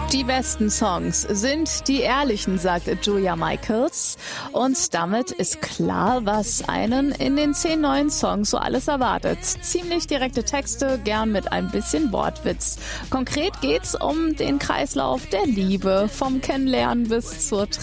Die besten Songs sind die ehrlichen, sagt Julia Michaels. Und damit ist klar, was einen in den 10 neuen Songs so alles erwartet. Ziemlich direkte Texte, gern mit ein bisschen Wortwitz. Konkret geht's um den Kreislauf der Liebe, vom Kennenlernen bis zur